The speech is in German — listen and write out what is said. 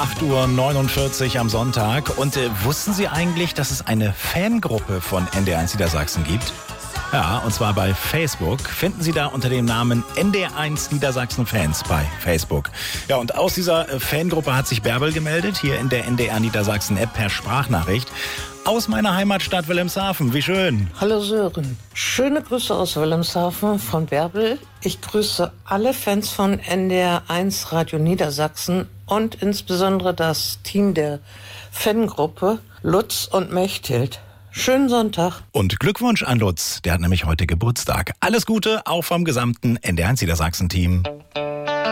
8:49 Uhr am Sonntag. Und wussten Sie eigentlich, dass es eine Fangruppe von NDR1 Niedersachsen gibt? Ja, und zwar bei Facebook. Finden Sie da unter dem Namen NDR1 Niedersachsen Fans bei Facebook. Ja, und aus dieser Fangruppe hat sich Bärbel gemeldet, hier in der NDR Niedersachsen App per Sprachnachricht. Aus meiner Heimatstadt Wilhelmshaven, wie schön. Hallo Sören, schöne Grüße aus Wilhelmshaven von Bärbel. Ich grüße alle Fans von NDR1 Radio Niedersachsen und insbesondere das Team der Fangruppe Lutz und Mechthild. Schönen Sonntag. Und Glückwunsch an Lutz, der hat nämlich heute Geburtstag. Alles Gute, auch vom gesamten NDR1 Niedersachsen-Team.